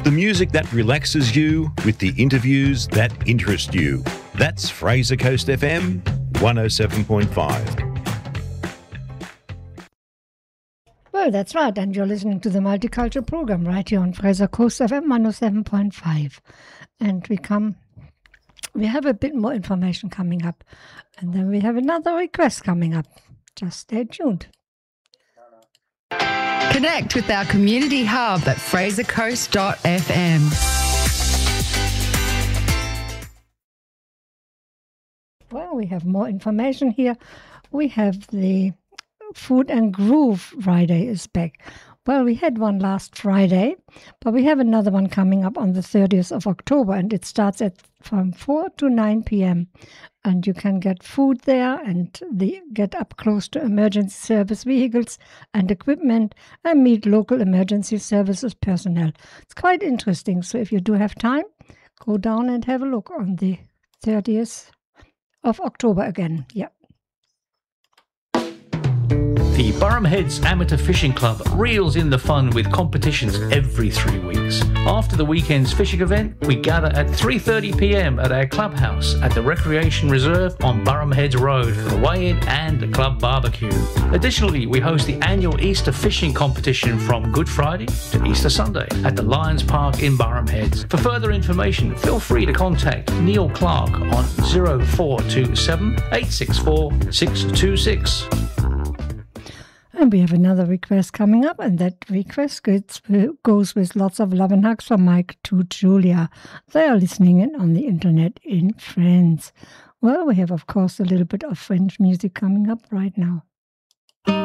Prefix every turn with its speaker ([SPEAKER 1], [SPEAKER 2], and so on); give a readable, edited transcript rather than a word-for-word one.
[SPEAKER 1] The music that relaxes you with the interviews that interest you. That's Fraser Coast FM 107.5.
[SPEAKER 2] Well, that's right, and you're listening to the Multicultural Program right here on Fraser Coast FM 107.5. And we have a bit more information coming up, and then we have another request coming up. Just stay tuned.
[SPEAKER 3] Connect with our community hub at frasercoast.fm.
[SPEAKER 2] Well, we have more information here. We have the Food and Groove Friday is back. Well, we had one last Friday, but we have another one coming up on the 30th of October, and it starts from 4 to 9 p.m. And you can get food there and get up close to emergency service vehicles and equipment and meet local emergency services personnel. It's quite interesting. So if you do have time, go down and have a look on the 30th of October again. Yeah.
[SPEAKER 4] The Burham Heads Amateur Fishing Club reels in the fun with competitions every 3 weeks. After the weekend's fishing event, we gather at 3:30 p.m. at our clubhouse at the Recreation Reserve on Burham Heads Road for the weigh-in and the club barbecue. Additionally, we host the annual Easter fishing competition from Good Friday to Easter Sunday at the Lions Park in Burham Heads. For further information, feel free to contact Neil Clark on 0427 864 626.
[SPEAKER 2] And we have another request coming up, and that request goes with lots of love and hugs from Mike to Julia. They are listening in on the internet in France. Well, we have, of course, a little bit of French music coming up right now.